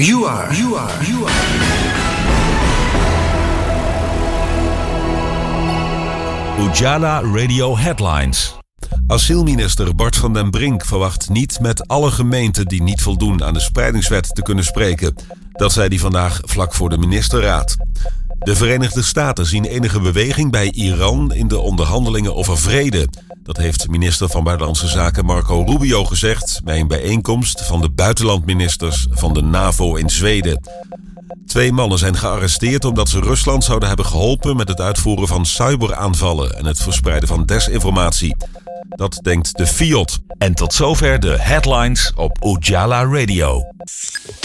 You are. Ujala Radio Headlines. Asielminister Bart van den Brink verwacht niet met alle gemeenten die niet voldoen aan de spreidingswet te kunnen spreken. Dat zei hij vandaag vlak voor de ministerraad. De Verenigde Staten zien enige beweging bij Iran in de onderhandelingen over vrede. Dat heeft minister van Buitenlandse Zaken Marco Rubio gezegd bij een bijeenkomst van de buitenlandministers van de NAVO in Zweden. 2 mannen zijn gearresteerd omdat ze Rusland zouden hebben geholpen met het uitvoeren van cyberaanvallen en het verspreiden van desinformatie. Dat denkt de FIOD. En tot zover de headlines op Ujala Radio.